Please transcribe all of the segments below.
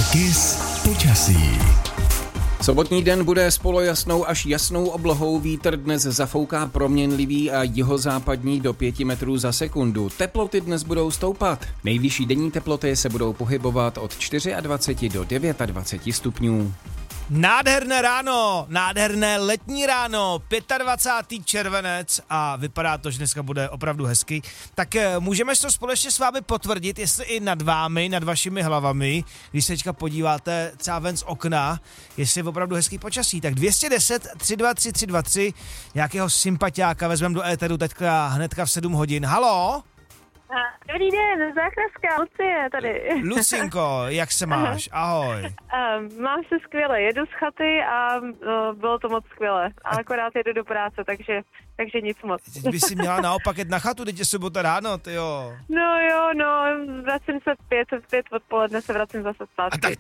Radio KISS počasí. Sobotní den bude s polojasnou až jasnou oblohou, vítr dnes zafouká proměnlivý a jihozápadní do 5 metrů za sekundu. Teploty dnes budou stoupat. Nejvyšší denní teploty se budou pohybovat od 24 do 29 stupňů. Nádherné ráno, nádherné letní ráno, 25. červenec a vypadá to, že dneska bude opravdu hezky. Tak můžeme to společně s vámi potvrdit, jestli i nad vámi, nad vašimi hlavami, když se teďka podíváte třeba ven z okna, jestli je opravdu hezký počasí. Tak 210 323 323 nějakého sympatiáka vezmeme do éteru teďka hnedka v 7 hodin. Halo? Dobrý den, záchraska, Lucie tady. Lucinko, jak se máš? Ahoj. Mám se skvěle, jedu z chaty a bylo to moc skvěle. A akorát jedu do práce, takže nic moc. Teď by si měla naopak jet na chatu, teď je sobota ráno, tyjo. No, vracím se pět odpoledne se vracím zase zpátky. A tak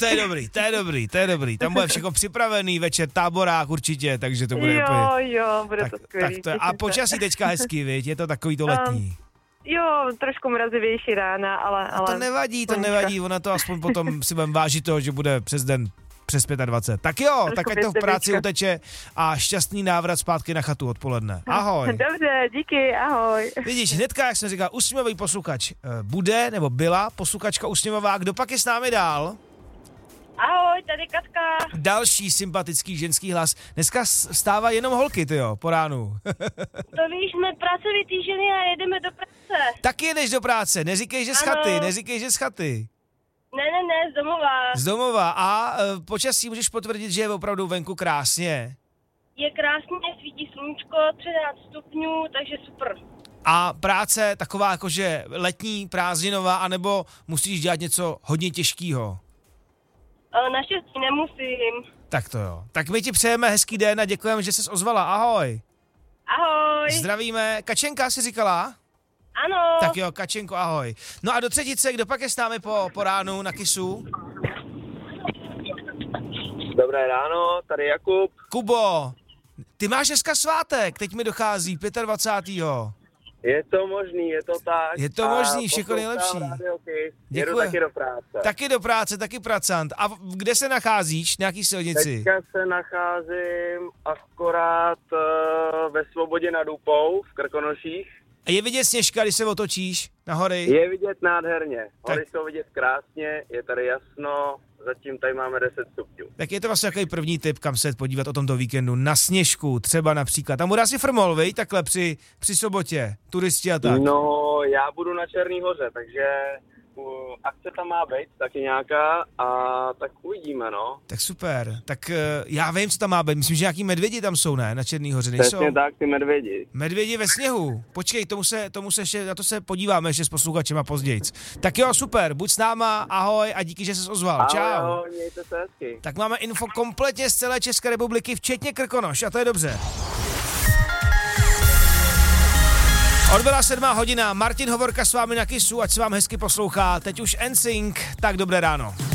to je dobrý. Tam bude všechno připravený, večer táborák určitě, takže to bude úplně. Jo, bude to skvělý. A počasí teďka hezký, viď? Je to takový to letní. Jo, trošku mrazivější rána, ale... To nevadí, ona to aspoň potom si budeme vážit toho, že bude přes den přes 25. Tak jo, tak ať to v práci uteče a šťastný návrat zpátky na chatu odpoledne. Ahoj. Dobře, díky, ahoj. Vidíš, hnedka, jak jsem říkal, usměvavý posluchač bude, nebo byla posluchačka usměvavá, kdo pak je s námi dál? Ahoj, tady Katka. Další sympatický ženský hlas. Dneska stává jenom holky, tyjo, po ránu. To víš, jsme pracovitý ženy a jedeme do práce. Taky jedeš do práce, neříkej, že z chaty. Ne, z domova. Z domova. A počasí můžeš potvrdit, že je opravdu venku krásně? Je krásně, svítí sluníčko, 13 stupňů, takže super. A práce taková jakože letní, prázdninová, anebo musíš dělat něco hodně těžkého? Naštěstí nemusím. Tak to jo. Tak my ti přejeme hezký den a děkujeme, že jsi ozvala. Ahoj. Ahoj. Zdravíme. Kačenka jsi říkala? Ano. Tak jo, Kačenko, ahoj. No a do třetice, kdo pak je s námi po ránu na KISSu? Dobré ráno, tady Jakub. Kubo, ty máš dneska svátek, teď mi dochází 25. Je to možný, je to tak. Je to možný, všechno nejlepší. Jedu taky do práce. Taky do práce, taky pracant. A kde se nacházíš? Nějaký silnici? Teďka se nacházím akorát ve Svobodě nad Úpou v Krkonoších. A je vidět Sněžka, když se otočíš na hory? Je vidět nádherně. Hory jsou vidět krásně, je tady jasno, zatím tady máme 10 stupňů. Tak je to vlastně takový první tip, kam se podívat o tomto víkendu. Na Sněžku třeba například. Tam bude asi frmol, vej, takhle při sobotě, turisti a tak. No, já budu na Černý hoře, takže akce tam má být taky nějaká a tak uvidíme, no. Tak super, tak já vím, co tam má být, myslím, že nějaký medvědi tam jsou, ne, na Černý hoře, nejsou? Přesně tak, ty medvědi. Medvědi ve sněhu, počkej, tomu se ještě, na to se podíváme ještě s posluchačema pozdějc. Tak jo, super, buď s náma, ahoj a díky, že jsi ozval, čau. Ahoj, mějte se hezky. Tak máme info kompletně z celé České republiky, včetně Krkonoš, a to je dobře. Odbyla 7 hodina, Martin Hovorka s vámi na KISSu, ať se vám hezky poslouchá, teď už NSYNC, tak dobré ráno.